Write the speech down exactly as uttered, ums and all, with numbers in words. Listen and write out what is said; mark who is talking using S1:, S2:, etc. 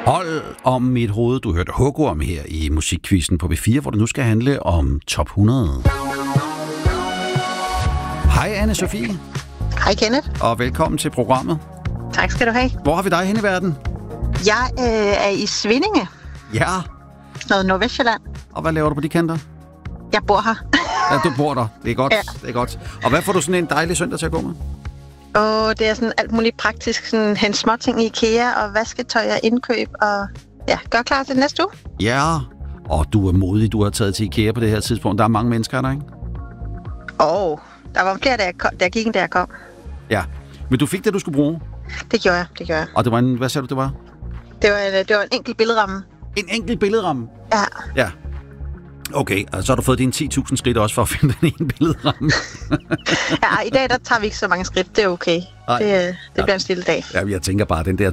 S1: Hold om mit hoved. Du hørte Hugorm her i Musikquizzen på B fire, hvor det nu skal handle om top hundrede. Hej Anne-Sophie.
S2: Hej Kenneth.
S1: Og velkommen til programmet.
S2: Tak skal du have.
S1: Hvor har vi dig hen i verden?
S2: Jeg øh, er i Svindinge.
S1: Ja.
S2: Noget Nordvestjylland.
S1: Og hvad laver du på de kanter?
S2: Jeg bor her.
S1: Ja, du bor der. Det er godt.
S2: Ja.
S1: Det er godt. Og hvad får du sådan en dejlig søndag til at gå med?
S2: Og det er sådan alt muligt praktisk. Sådan hente småting i IKEA og vasketøj og indkøb. Og ja, gør klar til næste uge.
S1: Ja. Og du er modig. Du har taget til IKEA på det her tidspunkt. Der er mange mennesker der, ikke?
S2: Åh, oh, der var flere, der, kom, der gik, da jeg kom.
S1: Ja. Men du fik det, du skulle bruge?
S2: Det gjorde jeg, det gjorde jeg.
S1: Og det var en... Hvad sagde du, det var?
S2: Det var en, det var en enkelt bilramme.
S1: En enkelt billedramme?
S2: Ja.
S1: Ja. Okay, og så har du fået dine ti tusind skridt også for at finde den ene billedramme.
S2: Ja, i dag der tager vi ikke så mange skridt. Det er okay.
S1: Ej.
S2: Det, det
S1: ja.
S2: bliver en stille dag.
S1: Ja, jeg tænker bare, den der